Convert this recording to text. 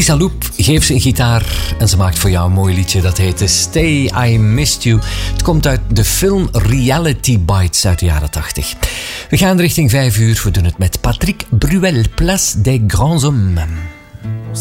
Lisa Loep geeft ze een gitaar en ze maakt voor jou een mooi liedje. Dat heet Stay, I Missed You. Het komt uit de film Reality Bites uit de jaren 80. We gaan richting 5 uur. We doen het met Patrick Bruel, Place des Grands Hommes.